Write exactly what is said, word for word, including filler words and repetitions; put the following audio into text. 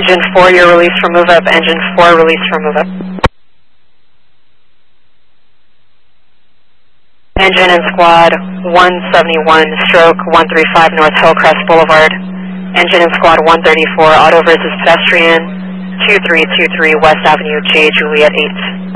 Engine four, your release for move up. Engine four, release for move up. Engine and squad one seventy-one, stroke one thirty-five North Hillcrest Boulevard. Engine and squad one thirty-four, auto versus pedestrian, two three two three West Avenue, J Juliet eight.